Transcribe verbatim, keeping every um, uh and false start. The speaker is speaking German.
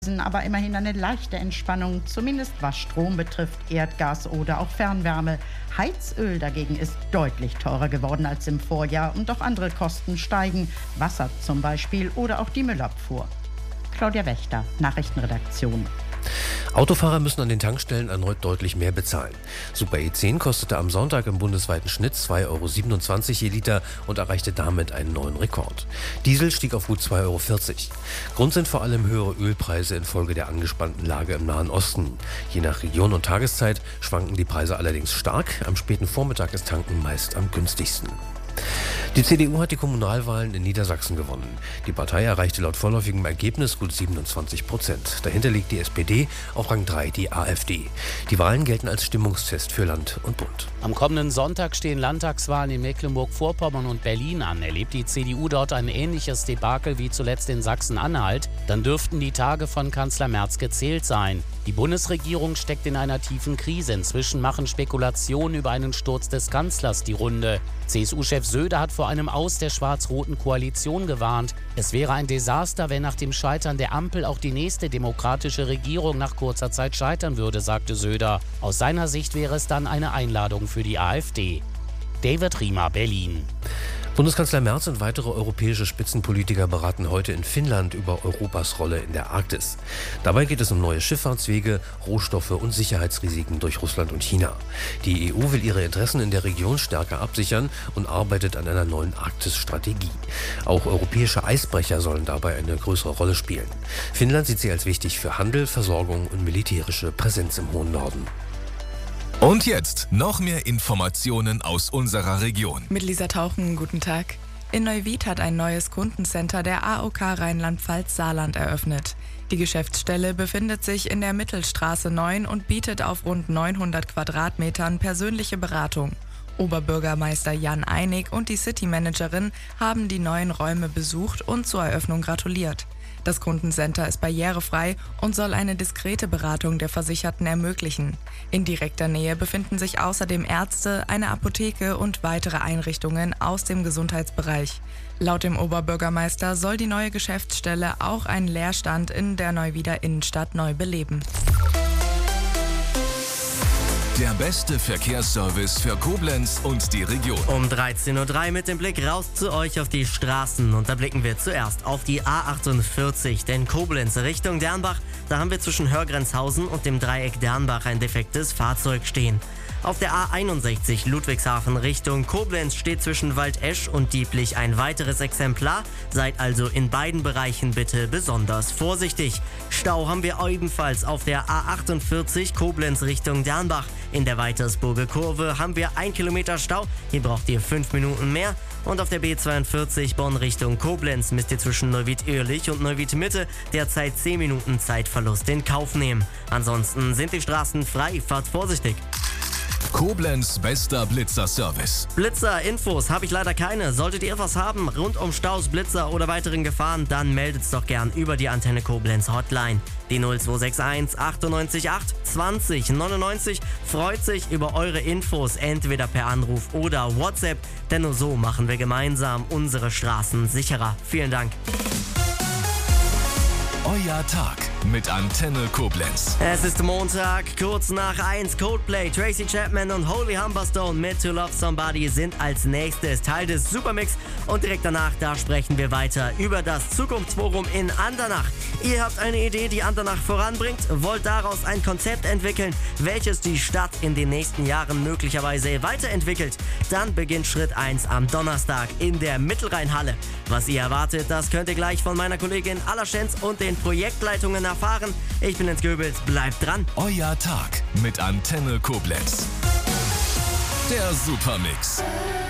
Aber immerhin eine leichte Entspannung, zumindest was Strom betrifft, Erdgas oder auch Fernwärme. Heizöl dagegen ist deutlich teurer geworden als im Vorjahr und auch andere Kosten steigen, Wasser zum Beispiel oder auch die Müllabfuhr. Claudia Wächter, Nachrichtenredaktion. Autofahrer müssen an den Tankstellen erneut deutlich mehr bezahlen. Super E zehn kostete am Sonntag im bundesweiten Schnitt zwei Euro siebenundzwanzig je Liter und erreichte damit einen neuen Rekord. Diesel stieg auf gut zwei Euro vierzig. Grund sind vor allem höhere Ölpreise infolge der angespannten Lage im Nahen Osten. Je nach Region und Tageszeit schwanken die Preise allerdings stark. Am späten Vormittag ist Tanken meist am günstigsten. Die C D U hat die Kommunalwahlen in Niedersachsen gewonnen. Die Partei erreichte laut vorläufigem Ergebnis gut siebenundzwanzig Prozent. Dahinter liegt die S P D, auf Rang drei die AfD. Die Wahlen gelten als Stimmungstest für Land und Bund. Am kommenden Sonntag stehen Landtagswahlen in Mecklenburg-Vorpommern und Berlin an. Erlebt die C D U dort ein ähnliches Debakel wie zuletzt in Sachsen-Anhalt, dann dürften die Tage von Kanzler Merz gezählt sein. Die Bundesregierung steckt in einer tiefen Krise. Inzwischen machen Spekulationen über einen Sturz des Kanzlers die Runde. C S U-Chef Söder hat vor einem Aus der schwarz-roten Koalition gewarnt. Es wäre ein Desaster, wenn nach dem Scheitern der Ampel auch die nächste demokratische Regierung nach kurzer Zeit scheitern würde, sagte Söder. Aus seiner Sicht wäre es dann eine Einladung für die AfD. David Riemer, Berlin. Bundeskanzler Merz und weitere europäische Spitzenpolitiker beraten heute in Finnland über Europas Rolle in der Arktis. Dabei geht es um neue Schifffahrtswege, Rohstoffe und Sicherheitsrisiken durch Russland und China. Die E U will ihre Interessen in der Region stärker absichern und arbeitet an einer neuen Arktis-Strategie. Auch europäische Eisbrecher sollen dabei eine größere Rolle spielen. Finnland sieht sie als wichtig für Handel, Versorgung und militärische Präsenz im hohen Norden. Und jetzt noch mehr Informationen aus unserer Region. Mit Lisa Tauchen, guten Tag. In Neuwied hat ein neues Kundencenter der A O K Rheinland-Pfalz-Saarland eröffnet. Die Geschäftsstelle befindet sich in der Mittelstraße neun und bietet auf rund neunhundert Quadratmetern persönliche Beratung. Oberbürgermeister Jan Einig und die City-Managerin haben die neuen Räume besucht und zur Eröffnung gratuliert. Das Kundencenter ist barrierefrei und soll eine diskrete Beratung der Versicherten ermöglichen. In direkter Nähe befinden sich außerdem Ärzte, eine Apotheke und weitere Einrichtungen aus dem Gesundheitsbereich. Laut dem Oberbürgermeister soll die neue Geschäftsstelle auch einen Leerstand in der Neuwieder Innenstadt neu beleben. Der beste Verkehrsservice für Koblenz und die Region. Um dreizehn Uhr drei mit dem Blick raus zu euch auf die Straßen. Und da blicken wir zuerst auf die A achtundvierzig, denn Koblenz Richtung Dernbach, da haben wir zwischen Hörgrenzhausen und dem Dreieck Dernbach ein defektes Fahrzeug stehen. Auf der A einundsechzig Ludwigshafen Richtung Koblenz steht zwischen Waldesch und Dieblich ein weiteres Exemplar. Seid also in beiden Bereichen bitte besonders vorsichtig. Stau haben wir ebenfalls auf der A achtundvierzig Koblenz Richtung Dernbach. In der Weitersburger Kurve haben wir ein Kilometer Stau. Hier braucht ihr fünf Minuten mehr. Und auf der B zweiundvierzig Bonn Richtung Koblenz müsst ihr zwischen Neuwied-Oehlich und Neuwied-Mitte derzeit zehn Minuten Zeitverlust in Kauf nehmen. Ansonsten sind die Straßen frei, fahrt vorsichtig. Koblenz bester Blitzer-Service. Blitzer-Infos habe ich leider keine. Solltet ihr etwas haben rund um Staus, Blitzer oder weiteren Gefahren, dann meldet's doch gern über die Antenne Koblenz Hotline. Die null zwei sechs eins achtundneunzig acht zwanzig neunundneunzig freut sich über eure Infos, entweder per Anruf oder WhatsApp, denn nur so machen wir gemeinsam unsere Straßen sicherer. Vielen Dank. Euer Tag mit Antenne Koblenz. Es ist Montag, kurz nach eins. Coldplay, Tracy Chapman und Holy Humberstone mit To Love Somebody sind als nächstes Teil des Supermix. Und direkt danach, da sprechen wir weiter über das Zukunftsforum in Andernach. Ihr habt eine Idee, die Andernach voranbringt, wollt daraus ein Konzept entwickeln, welches die Stadt in den nächsten Jahren möglicherweise weiterentwickelt. Dann beginnt Schritt eins am Donnerstag in der Mittelrheinhalle. Was ihr erwartet, das könnt ihr gleich von meiner Kollegin Alla Schenz und den Projektleitungen erfahren. Ich bin Jens Goebels, bleibt dran. Euer Tag mit Antenne Koblenz. Der Supermix.